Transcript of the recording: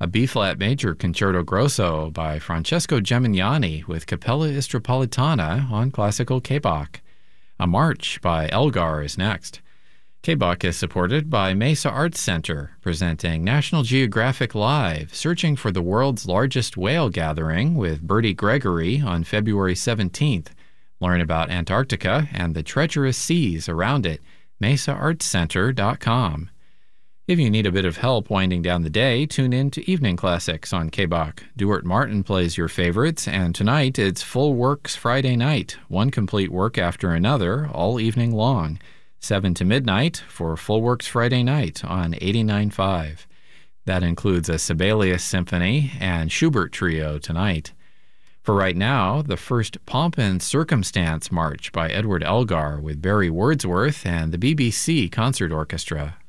A B-flat major concerto grosso by Francesco Gemignani with Capella Istropolitana on classical K-Bach. A march by Elgar is next. K-Bach is supported by Mesa Arts Center, presenting National Geographic Live, searching for the world's largest whale gathering with Bertie Gregory on February 17th. Learn about Antarctica and the treacherous seas around it, mesaartscenter.com. If you need a bit of help winding down the day, tune in to Evening Classics on K-Bach. Duart Martin plays your favorites, and tonight it's Full Works Friday night, one complete work after another, all evening long. 7 to midnight for Full Works Friday night on 89.5. That includes a Sibelius Symphony and Schubert Trio tonight. For right now, the first Pomp and Circumstance March by Edward Elgar with Barry Wordsworth and the BBC Concert Orchestra.